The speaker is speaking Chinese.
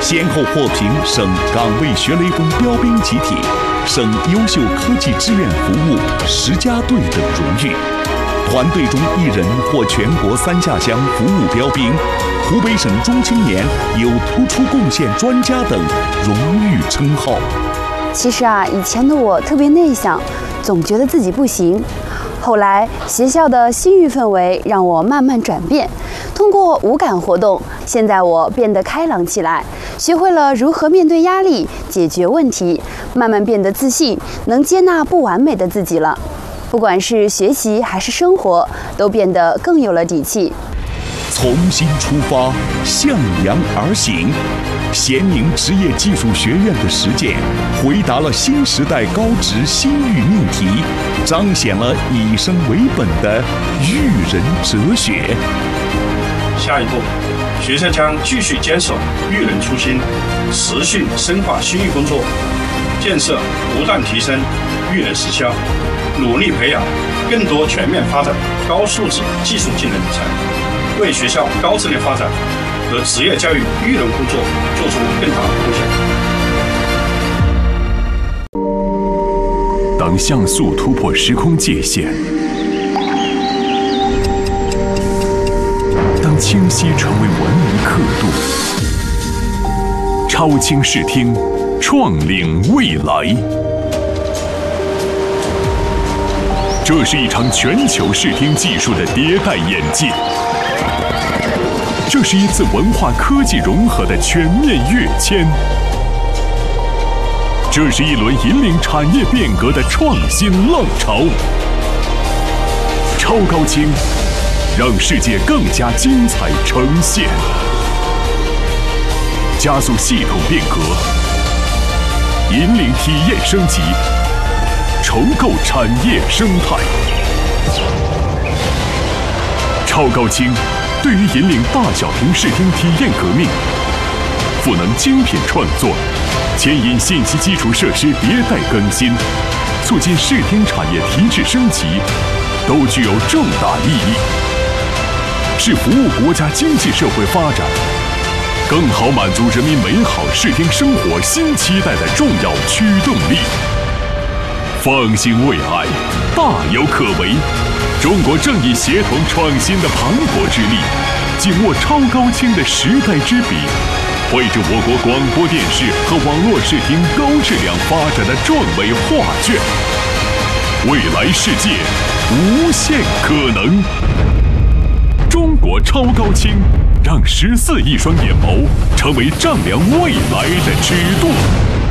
先后获评省岗位学雷锋标兵集体、省优秀科技志愿服务10家队等荣誉。团队中1人获全国3下乡服务标兵、湖北省中青年有突出贡献专家等荣誉称号。 其实以前的我特别内向，总觉得自己不行。后来学校的心育氛围让我慢慢转变，通过五感活动，现在我变得开朗起来，学会了如何面对压力、解决问题，慢慢变得自信，能接纳不完美的自己了。不管是学习还是生活，都变得更有了底气。 从心出发，向阳而行。咸宁职业技术学院的实践，回答了新时代高职新育命题，彰显了以生为本的育人哲学。 下一步，学校将继续坚守育人初心，持续深化新育工作，建设不断提升育人实效，努力培养更多全面发展高素质技术技能人才，为学校高质量发展和职业教育育人工作做出更大的贡献。当像素突破时空界限，当清晰成为文明刻度，超清视听，创领未来。这是一场全球视听技术的迭代演进，这是一次文化科技融合的全面跃迁，这是一轮引领产业变革的创新浪潮。超高清，让世界更加精彩呈现，加速系统变革，引领体验升级，重构产业生态。超高清对于引领大小屏视听体验革命，赋能精品创作，牵引信息基础设施迭代更新，促进视听产业提质升级，都具有重大意义，是服务国家经济社会发展，更好满足人民美好视听生活新期待的重要驱动力。放心未来，大有可为。中国正以协同创新的磅礴之力，紧握超高清的时代之笔，绘制我国广播电视和网络视听高质量发展的壮伟画卷。未来世界无限可能。中国超高清，让14亿双眼眸成为丈量未来的指